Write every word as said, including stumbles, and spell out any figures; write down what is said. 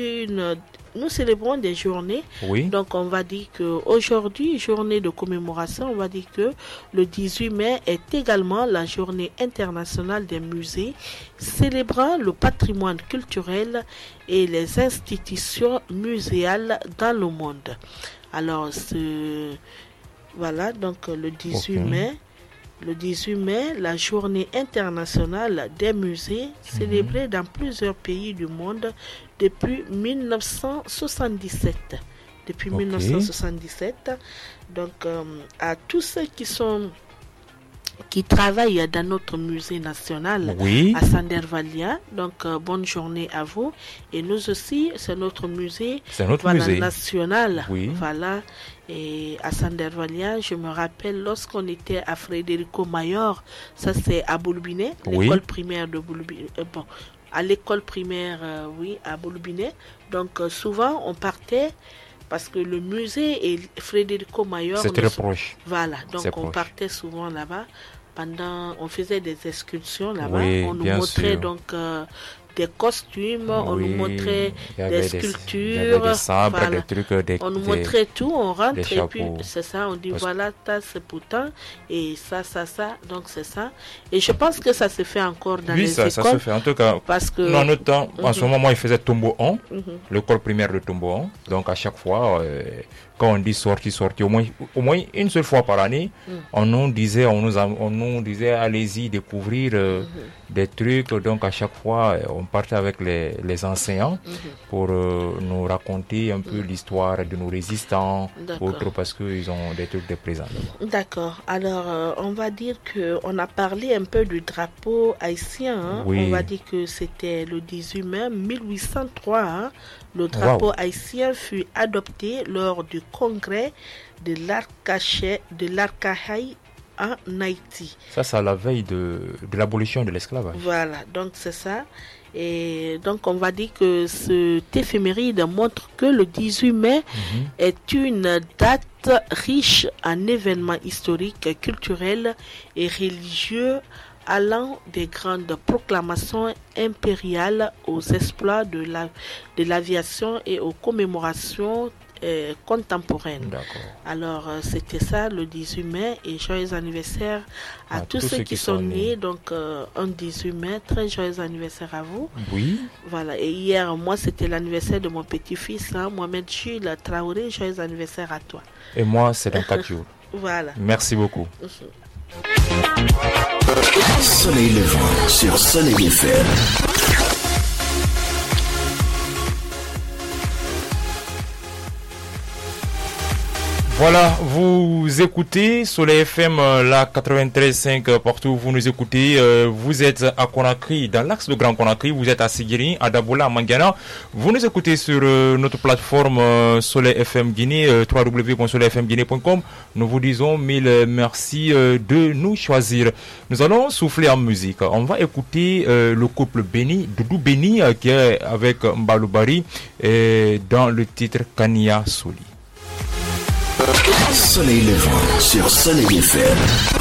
une... Nous célébrons des journées. Oui. Donc, on va dire qu'aujourd'hui, journée de commémoration, on va dire que le dix-huit mai est également la journée internationale des musées, célébrant le patrimoine culturel et les institutions muséales dans le monde. Alors, ce... voilà, donc le dix-huit okay. mai... Le dix-huit mai, la journée internationale des musées, célébrée mmh. dans plusieurs pays du monde depuis dix-neuf cent soixante-dix-sept. Depuis okay. dix-neuf cent soixante-dix-sept. Donc, euh, à tous ceux qui sont qui travaillent dans notre musée national oui. à Sandervalia. Donc, euh, bonne journée à vous. Et nous aussi, c'est notre musée, c'est notre voilà, musée. national. Oui. Voilà. Et à Sandervalia, je me rappelle, lorsqu'on était à Frédérico Mayor, ça c'est à Boulbinet, oui. l'école primaire de Boulbinet. Euh, bon, à l'école primaire, euh, oui, à Boulbinet. Donc, euh, souvent, on partait... Parce que le musée et Frédérico Mayor... C'est très proche. Voilà, donc c'est on proche. partait souvent là-bas. Pendant, on faisait des excursions là-bas. Oui, on nous bien montrait sûr. donc euh, des costumes, oui, on nous montrait des sculptures. Des, des sabres, voilà. des trucs, des, on nous des, montrait tout, on rentre et chapeaux. puis c'est ça, on dit Parce... voilà, ça c'est pourtant, et ça, ça, ça, donc c'est ça. Et je pense que ça se fait encore dans oui, les ça, écoles. Oui, ça se fait. En tout cas, parce que... dans notre temps, mm-hmm. en ce moment, moi, il faisait Tombeau un, mm-hmm. l'école primaire de Tombeau un. Donc, à chaque fois, euh, quand on dit sortie, sortie, au moins, au moins une seule fois par année, mm. on nous disait, on nous, on nous disait, allez-y découvrir euh, mm-hmm. des trucs. Donc, à chaque fois, on partait avec les, les enseignants mm-hmm. pour euh, nous raconter un peu mm. l'histoire de nos résistants, autres, parce qu'ils ont des trucs de présents. D'accord. Alors, euh, on va dire qu'on a parlé un peu du drapeau haïtien. Hein? Oui. On va dire que c'était le dix-huit mai mille huit cent trois. Hein? Le drapeau wow. haïtien fut adopté lors du congrès de l'Arcahaï en Haïti. Ça, c'est à la veille de, de l'abolition de l'esclavage. Voilà, donc c'est ça. Et donc, on va dire que cet éphéméride montre que le dix-huit mai mm-hmm. est une date riche en événements historiques, culturels et religieux, allant des grandes proclamations impériales aux exploits de, la, de l'aviation et aux commémorations euh, contemporaines. D'accord. Alors, euh, c'était ça le dix-huit mai et joyeux anniversaire à, à tous, tous ceux, ceux qui, qui sont, sont nés. nés. Donc, euh, un dix-huit mai, très joyeux anniversaire à vous. Oui. Voilà. Et hier, moi, c'était l'anniversaire de mon petit-fils, hein, Mohamed Jules Traoré. Joyeux anniversaire à toi. Et moi, c'est dans quatre jours. Voilà. Merci beaucoup. Soleil levant sur Soleil F M. Voilà, vous écoutez Soleil F M, la quatre-vingt-treize virgule cinq, partout où vous nous écoutez. Euh, vous êtes à Conakry, dans l'axe de Grand Conakry, vous êtes à Sigiri, à Dabola, à Mangana. Vous nous écoutez sur euh, notre plateforme euh, Soleil F M Guinée, euh, w w w point soleil f m guinée point com. Nous vous disons mille merci euh, de nous choisir. Nous allons souffler en musique. On va écouter euh, le couple Béni, Doudou Béni, euh, qui est avec Mbaloubari, et dans le titre Kania Soli. Soleil levant sur Soleil F M.